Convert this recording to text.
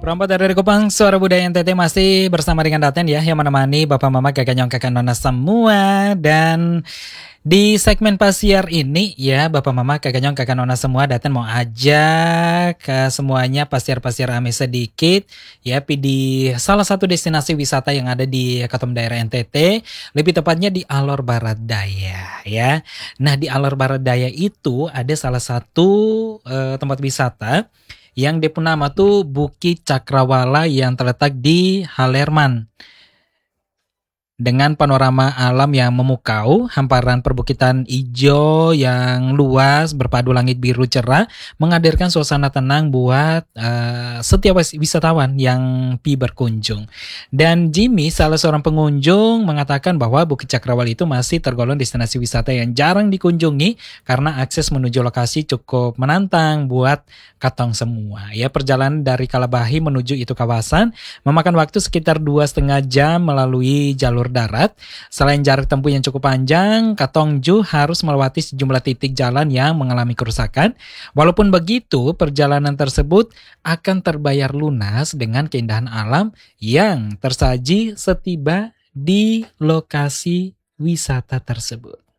Perompak dari Kupang, Suara Budaya NTT masih bersama dengan Daten ya, yang menemani Bapak Mama, Kakak Nyong, Kakak Nona semua. Dan di segmen pasiar ini ya, Bapak Mama, Kakak Nyong, Kakak Nona semua, Daten mau ajak ke semuanya pasiar-pasiar ame sedikit ya, di salah satu destinasi wisata yang ada di Katom daerah NTT, lebih tepatnya di Alor Barat Daya ya. Nah, di Alor Barat Daya itu ada salah satu tempat wisata yang dia punya nama tuh Bukit Cakrawala yang terletak di Halerman. Dengan panorama alam yang memukau, hamparan perbukitan hijau yang luas berpadu langit biru cerah menghadirkan suasana tenang buat setiap wisatawan yang pi berkunjung. Dan Jimmy, salah seorang pengunjung, mengatakan bahwa Bukit Cakrawala itu masih tergolong destinasi wisata yang jarang dikunjungi karena akses menuju lokasi cukup menantang buat katong semua. Ya, perjalanan dari Kalabahi menuju itu kawasan memakan waktu sekitar 2,5 jam melalui jalur darat. Selain jarak tempuh yang cukup panjang, Katong Ju harus melewati sejumlah titik jalan yang mengalami kerusakan. Walaupun begitu, perjalanan tersebut akan terbayar lunas dengan keindahan alam yang tersaji setiba di lokasi wisata tersebut.